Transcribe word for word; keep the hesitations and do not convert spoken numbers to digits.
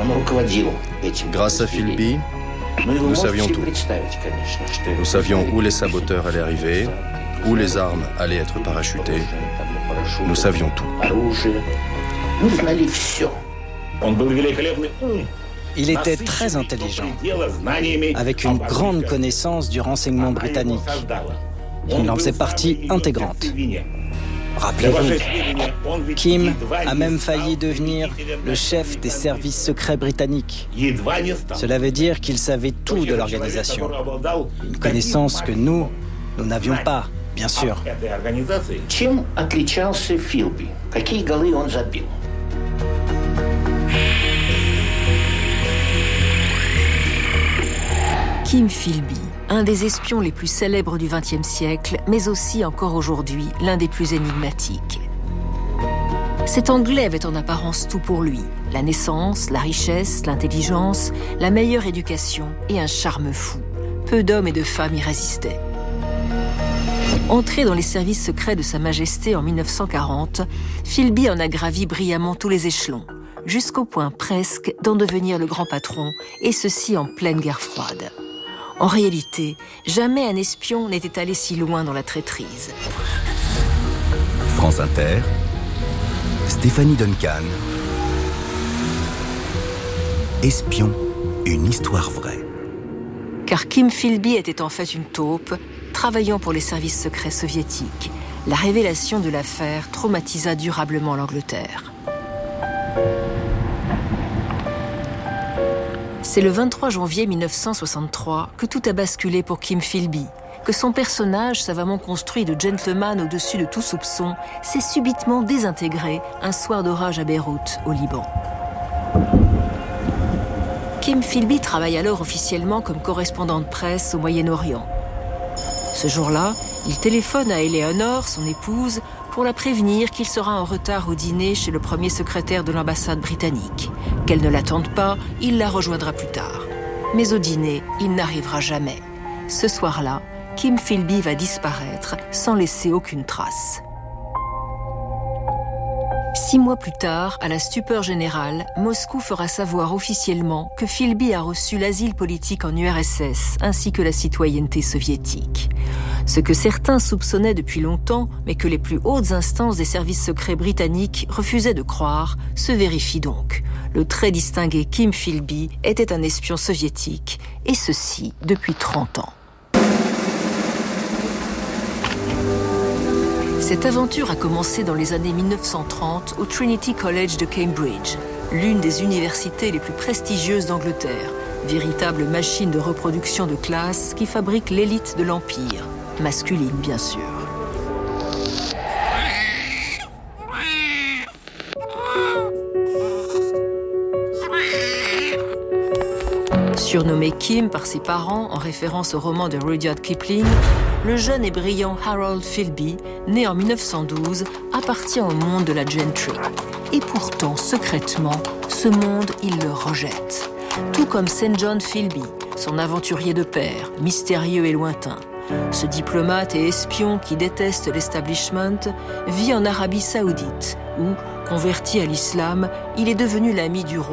Grâce à Philby, nous savions tout. Nous savions où les saboteurs allaient arriver, où les armes allaient être parachutées. Nous savions tout. Il était très intelligent, avec une grande connaissance du renseignement britannique. Il en faisait partie intégrante. Rappelez-vous, Kim a même failli devenir le chef des services secrets britanniques. Cela veut dire qu'il savait tout de l'organisation. Une connaissance que nous, nous n'avions pas, bien sûr. Чем отличался Филби? Какие голы он забил? Kim Philby, un des espions les plus célèbres du vingtième siècle, mais aussi encore aujourd'hui l'un des plus énigmatiques. Cet Anglais avait en apparence tout pour lui. La naissance, la richesse, l'intelligence, la meilleure éducation et un charme fou. Peu d'hommes et de femmes y résistaient. Entré dans les services secrets de Sa Majesté en mille neuf cent quarante, Philby en a gravi brillamment tous les échelons, jusqu'au point presque d'en devenir le grand patron, et ceci en pleine guerre froide. En réalité, jamais un espion n'était allé si loin dans la traîtrise. France Inter, Stéphanie Duncan. Espion, une histoire vraie. Car Kim Philby était en fait une taupe, travaillant pour les services secrets soviétiques. La révélation de l'affaire traumatisa durablement l'Angleterre. C'est le vingt-trois janvier mille neuf cent soixante-trois que tout a basculé pour Kim Philby, que son personnage, savamment construit de gentleman au-dessus de tout soupçon, s'est subitement désintégré un soir d'orage à Beyrouth, au Liban. Kim Philby travaille alors officiellement comme correspondant de presse au Moyen-Orient. Ce jour-là, il téléphone à Eleanor, son épouse, pour la prévenir qu'il sera en retard au dîner chez le premier secrétaire de l'ambassade britannique. Qu'elle ne l'attende pas, il la rejoindra plus tard. Mais au dîner, il n'arrivera jamais. Ce soir-là, Kim Philby va disparaître sans laisser aucune trace. Six mois plus tard, à la stupeur générale, Moscou fera savoir officiellement que Philby a reçu l'asile politique en U R S S ainsi que la citoyenneté soviétique. Ce que certains soupçonnaient depuis longtemps, mais que les plus hautes instances des services secrets britanniques refusaient de croire, se vérifie donc. Le très distingué Kim Philby était un espion soviétique, et ceci depuis trente ans. Cette aventure a commencé dans les années mille neuf cent trente au Trinity College de Cambridge, l'une des universités les plus prestigieuses d'Angleterre, véritable machine de reproduction de classe qui fabrique l'élite de l'Empire, masculine bien sûr. Surnommé Kim par ses parents en référence au roman de Rudyard Kipling, le jeune et brillant Harold Philby, né en mille neuf cent douze, appartient au monde de la gentry. Et pourtant, secrètement, ce monde, il le rejette. Tout comme Saint John Philby, son aventurier de père, mystérieux et lointain. Ce diplomate et espion qui déteste l'establishment vit en Arabie Saoudite, où, converti à l'islam, il est devenu l'ami du roi